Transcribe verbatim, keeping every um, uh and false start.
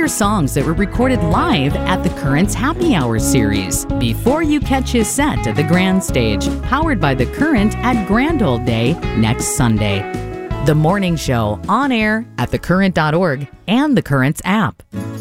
hear songs that were recorded live at the Currents Happy Hour series before you catch his set at the Grand Stage, powered by the Current at Grand Old Day next Sunday. The Morning Show, on air at the current dot org and the Currents app.